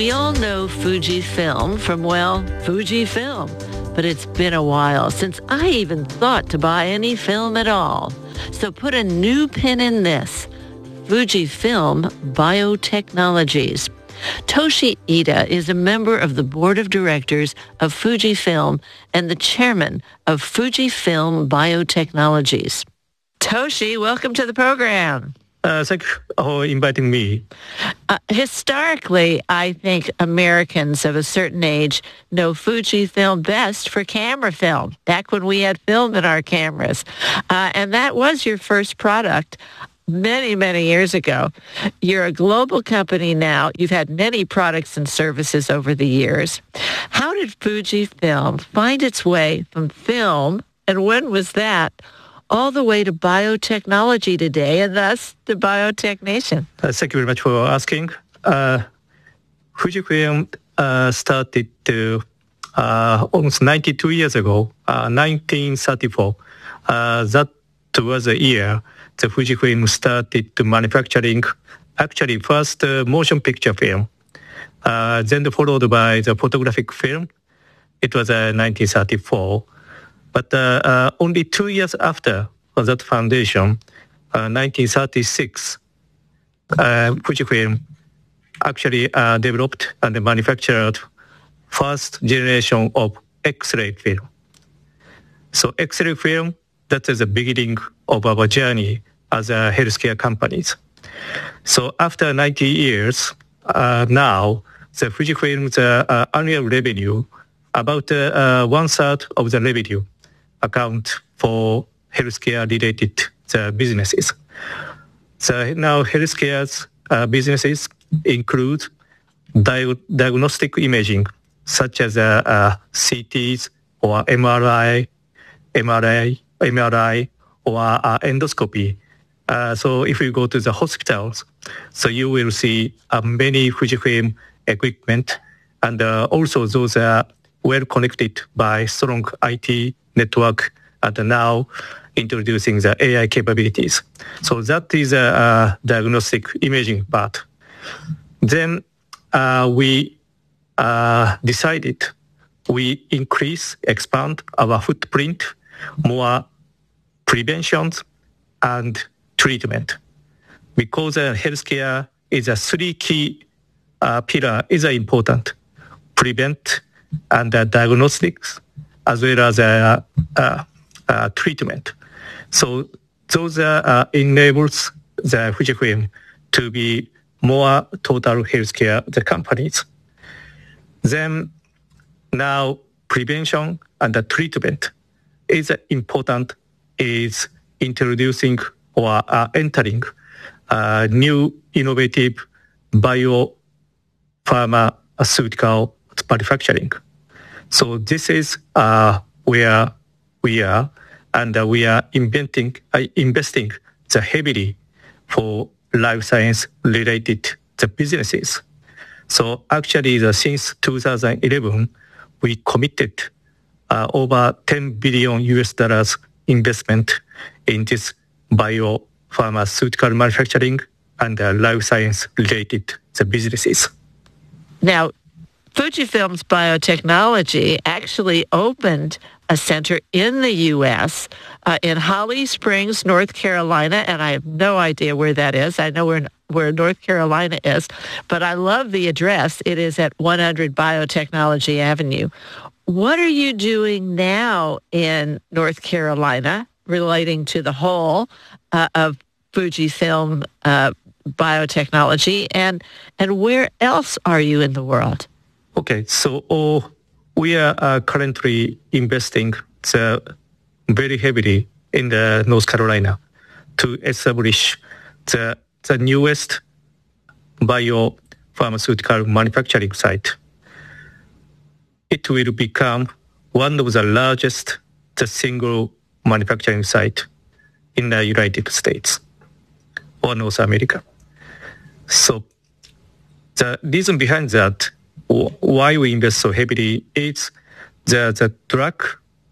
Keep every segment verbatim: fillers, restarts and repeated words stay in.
We all know Fujifilm from, well, Fujifilm. But it's been a while since I even thought to buy any film at all. So put a new pin in this. Fujifilm Biotechnologies. Toshi Ida is a member of the board of directors of Fujifilm and the chairman of Fujifilm Biotechnologies. Toshi, welcome to the program. Uh, thank you for inviting me. Uh, historically, I think Americans of a certain age know Fujifilm best for camera film, back when we had film in our cameras. Uh, and that was your first product many, many years ago. You're a global company now. You've had many products and services over the years. How did Fujifilm find its way from film, and when was that, all the way to biotechnology today, and thus the Biotech Nation? Uh, thank you very much for asking. Uh, Fujifilm uh, started to, uh, almost ninety-two years ago, uh, nineteen thirty-four. Uh, that was the year the Fujifilm started to manufacturing, actually first uh, motion picture film, uh, then followed by the photographic film. It was uh, nineteen thirty-four. But uh, uh, only two years after that foundation, uh, nineteen thirty-six, uh, Fujifilm actually uh, developed and manufactured first generation of X-ray film. So X-ray film, that is the beginning of our journey as a healthcare companies. So after ninety years, uh, now the Fujifilm's uh, uh, annual revenue, about uh, uh, one third of the revenue account for healthcare-related uh, businesses. So now healthcare's uh, businesses include di- diagnostic imaging, such as uh, uh, C Ts or M R I, M R I, M R I, or uh, endoscopy. Uh, so if you go to the hospitals, so you will see uh, many Fujifilm equipment, and uh, also those are well connected by strong I T network, and now introducing the A I capabilities. So that is a, a diagnostic imaging part. Then uh, we uh, decided we increase, expand our footprint, more prevention and treatment. Because uh, healthcare is a three key uh, pillar is uh, important. Prevent and uh, diagnostics, as well as uh, uh, uh, treatment. So those uh, uh, enables the Fujifilm to be more total healthcare the companies. Then now prevention and the treatment is important, is introducing or uh, entering uh, new innovative biopharmaceutical manufacturing. So this is uh, where we are, and uh, we are inventing, uh, investing the heavily for life science related the businesses. So actually, the, since two thousand eleven, we committed uh, over ten billion U S dollars investment in this biopharmaceutical manufacturing and uh, life science related the businesses. Now, Fujifilm's biotechnology actually opened a center in the U S, uh, in Holly Springs, North Carolina, and I have no idea where that is. I know where, where North Carolina is, but I love the address. It is at one hundred Biotechnology Avenue. What are you doing now in North Carolina relating to the whole uh, of Fujifilm uh, biotechnology, and and where else are you in the world? Okay, so uh, we are uh, currently investing the very heavily in the North Carolina to establish the the newest biopharmaceutical manufacturing site. It will become one of the largest, the single manufacturing site in the United States or North America. So the reason behind that, why we invest so heavily, is the, the drug,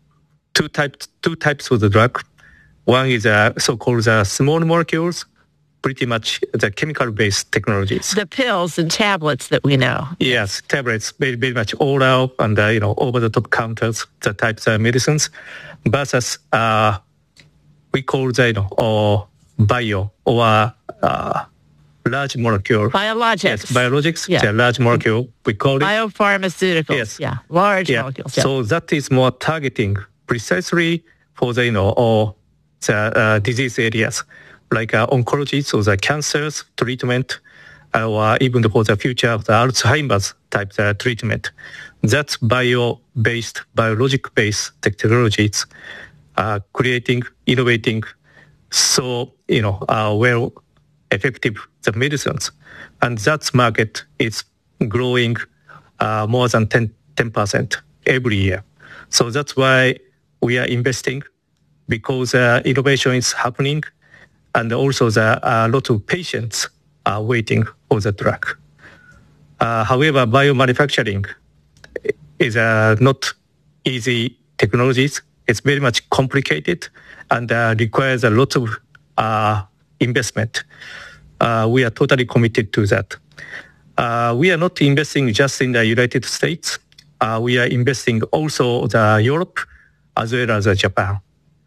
two types, two types of the drug. One is a so-called the small molecules, pretty much the chemical-based technologies. The pills and tablets that we know. Yes, tablets, very, very much oral and, uh, you know, over-the-top counters, the types of medicines, versus uh, we call the, you know, or bio or uh, large molecule. Biologics. Yes, biologics, yeah. the large molecule, we call it. Biopharmaceuticals. Yes. Yeah, large yeah. molecules. Yeah. So that is more targeting precisely for the, you know, or the uh, disease areas like uh, oncology, so the cancers treatment, uh, or even for the future of the Alzheimer's type uh, treatment. That's bio-based, biologic-based technologies, uh, creating, innovating, so, you know, uh, well effective the medicines. And that market is growing uh, more than ten percent every year. So that's why we are investing, because uh, innovation is happening, and also there are a lot of patients are waiting for the drug. Uh, however, biomanufacturing is uh, not easy technologies. It's very much complicated and uh, requires a lot of uh, investment. Uh, we are totally committed to that. Uh, we are not investing just in the United States. Uh, we are investing also the Europe as well as uh, Japan.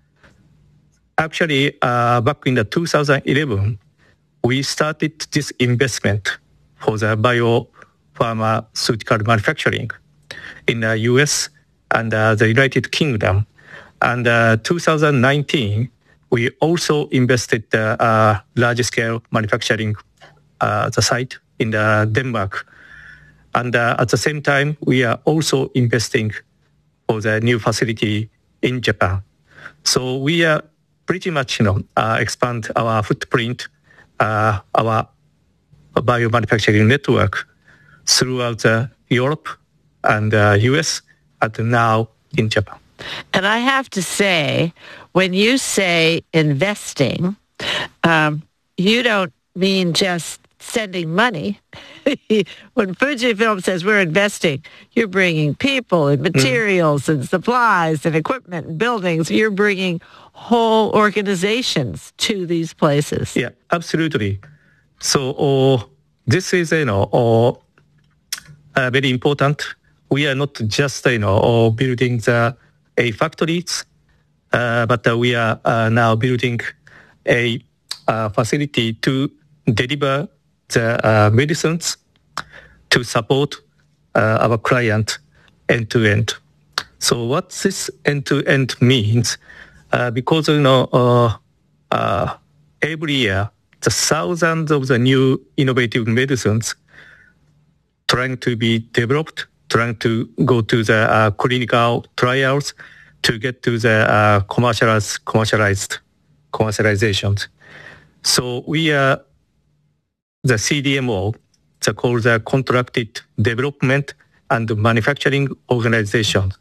Actually, uh, back in the two thousand eleven, we started this investment for the biopharmaceutical manufacturing in the U S and uh, the United Kingdom. And uh, two thousand nineteen, we also invested uh, uh, large-scale manufacturing uh, the site in uh, Denmark. And uh, at the same time, we are also investing for the new facility in Japan. So we are pretty much, you know, uh, expand our footprint, uh, our biomanufacturing network throughout uh, Europe and uh, U S and now in Japan. And I have to say, when you say investing, um, you don't mean just sending money. When Fujifilm says we're investing, you're bringing people and materials mm. and supplies and equipment and buildings. You're bringing whole organizations to these places. Yeah, absolutely. So uh, this is, you know, uh, uh, very important. We are not just, you know, uh, building the a factories, uh, but uh, we are uh, now building a uh, facility to deliver the uh, medicines to support uh, our client end-to-end. So what this end-to-end means, uh, because, you know, uh, uh, every year, the thousands of the new innovative medicines trying to be developed, trying to go to the uh, clinical trials to get to the uh, commercialized, commercialized commercializations. So we are the C D M O, the called the Contracted Development and Manufacturing Organization.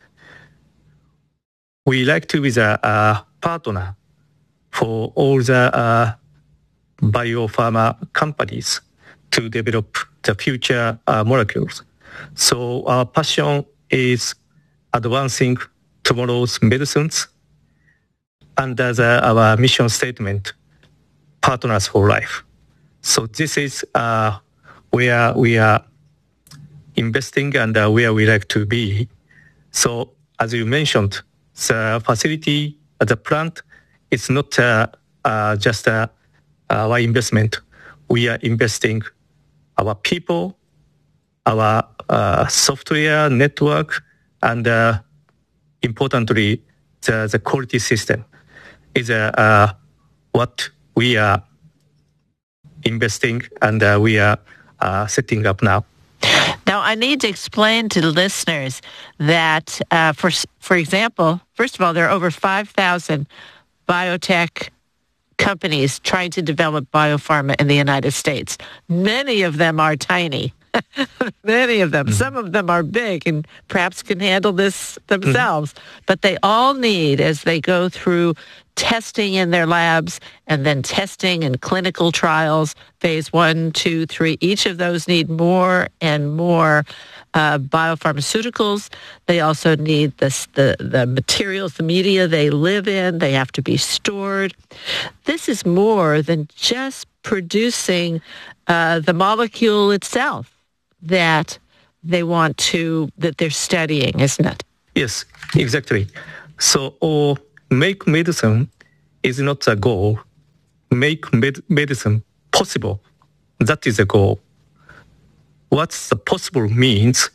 We like to be the uh, partner for all the uh, biopharma companies to develop the future uh, molecules. So our passion is advancing tomorrow's medicines under the, our mission statement, Partners for Life. So this is uh, where we are investing and uh, where we like to be. So as you mentioned, the facility, the plant, it's not uh, uh, just uh, our investment. We are investing our people, our uh, software network, and uh, importantly, the, the quality system is uh, uh, what we are investing and uh, we are uh, setting up now. Now, I need to explain to the listeners that, uh, for for example, first of all, there are over five thousand biotech companies trying to develop biopharma in the United States. Many of them are tiny. Many of them. Mm-hmm. Some of them are big and perhaps can handle this themselves. Mm-hmm. But they all need, as they go through testing in their labs and then testing and clinical trials, phase one, two, three. Each of those need more and more uh, biopharmaceuticals. They also need this, the, the materials, the media they live in. They have to be stored. This is more than just producing uh, the molecule itself that they want to, that they're studying, isn't it? Yes, exactly. So, or make medicine is not the goal. Make med- medicine possible. That is the goal. What's the possible means?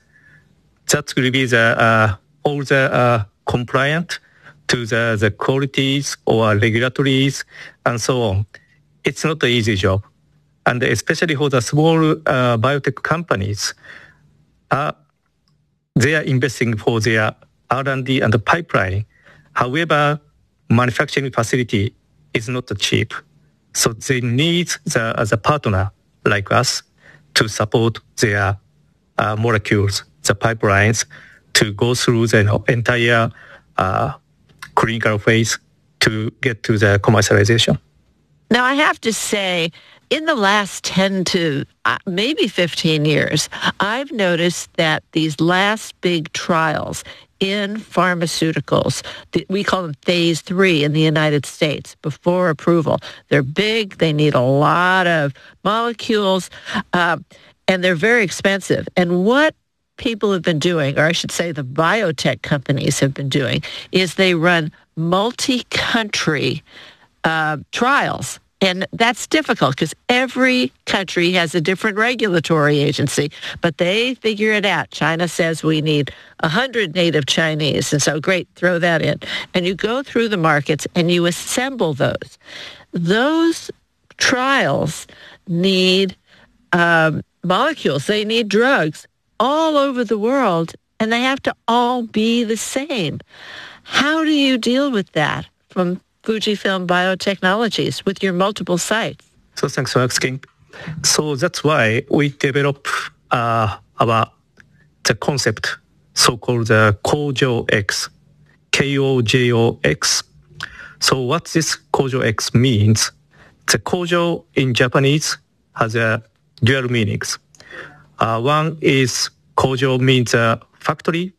That will be the uh, all the uh, compliant to the, the qualities or regulatories and so on. It's not an easy job. And especially for the small uh, biotech companies, uh, they are investing for their R and D and the pipeline. However, manufacturing facility is not cheap. So they need the, as a partner like us to support their uh, molecules, the pipelines, to go through the you know, entire uh, clinical phase to get to the commercialization. Now, I have to say, in the last ten to uh, maybe fifteen years, I've noticed that these last big trials in pharmaceuticals, we call them phase three in the United States, before approval. They're big, they need a lot of molecules, uh, and they're very expensive. And what people have been doing, or I should say the biotech companies have been doing, is they run multi-country uh, trials. And that's difficult because every country has a different regulatory agency, but they figure it out. China says we need one hundred native Chinese, and so great, throw that in. And you go through the markets and you assemble those. Those trials need um, molecules. They need drugs all over the world, and they have to all be the same. How do you deal with that from Fujifilm Biotechnologies with your multiple sites? So thanks for asking. So that's why we develop uh, our the concept, so-called the Kojo X, K O J O X. So what this Kojo X means, the Kojo in Japanese has a dual meanings. Uh, one is Kojo means a factory.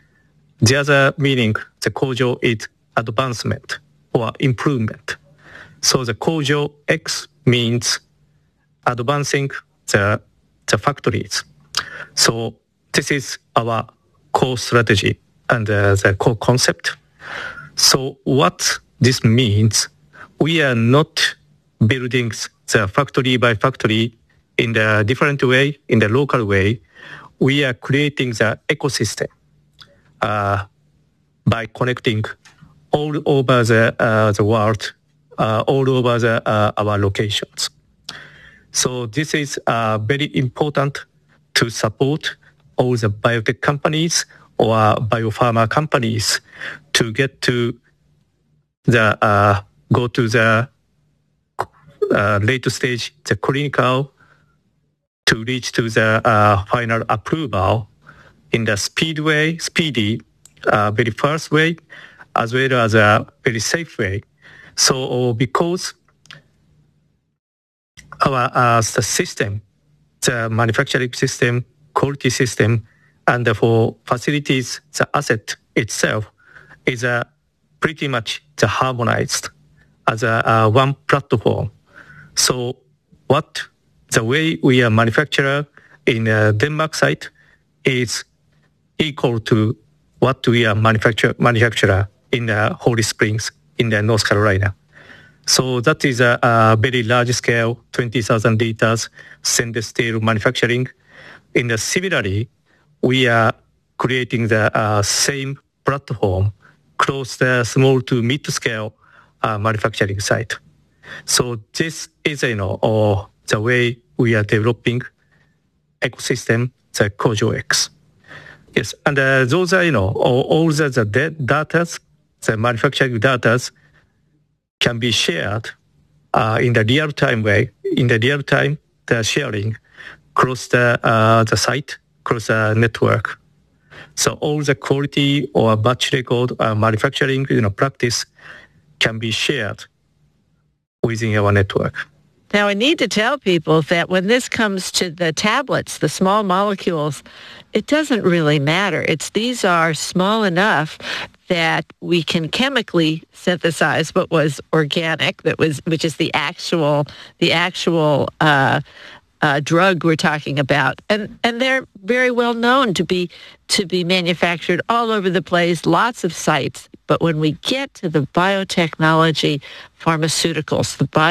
The other meaning, the Kojo is advancement or improvement. So the Kojo X means advancing the, the factories. So this is our core strategy and uh, the core concept. So what this means, we are not building the factory by factory in the different way, in the local way. We are creating the ecosystem uh, by connecting all over the uh, the world, uh, all over the, uh, our locations. So this is uh, very important to support all the biotech companies or biopharma companies to get to the uh, go to the uh, later stage, the clinical, to reach to the uh, final approval in the speed way, speedy, uh, very fast way, as well as a very safe way. So because our uh, the system, the manufacturing system, quality system, and for facilities, the asset itself is uh, pretty much the harmonized as a uh, one platform. So what the way we are manufacturer in uh, Denmark site is equal to what we are manufacture manufacturer in uh, Holly Springs in uh, North Carolina. So that is a, a very large scale, twenty thousand liters stainless steel manufacturing. In the similarly, we are creating the uh, same platform across the small to mid scale uh, manufacturing site. So this is, you know, or the way we are developing ecosystem, the Kojo X. Yes, and uh, those are, you know, all, all the, the data, the manufacturing data can be shared uh, in the real-time way. In the real-time, the sharing across the uh, the site, across the network. So all the quality or batch record uh, manufacturing, you know, practice can be shared within our network. Now, I need to tell people that when this comes to the tablets, the small molecules, it doesn't really matter. It's these are small enough that we can chemically synthesize what was organic, that was which is the actual the actual uh, uh, drug we're talking about, and and they're very well known to be to be manufactured all over the place, lots of sites. But when we get to the biotechnology, pharmaceuticals, the bio